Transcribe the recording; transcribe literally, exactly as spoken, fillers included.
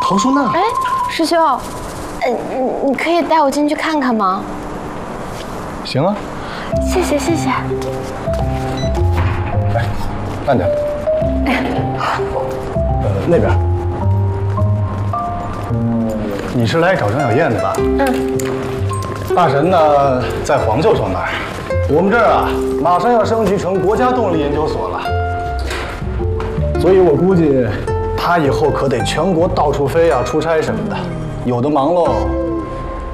桃树那儿。 哎，师兄，呃，你你可以带我进去看看吗？ 行啊。 谢谢谢谢。 哎，慢点。呃，那边。你是来找张小燕的吧？ 嗯。 大神呢，在黄教授那儿。我们这儿啊，马上要升级成国家动力研究所了，所以我估计他以后可得全国到处飞啊，出差什么的，有的忙喽。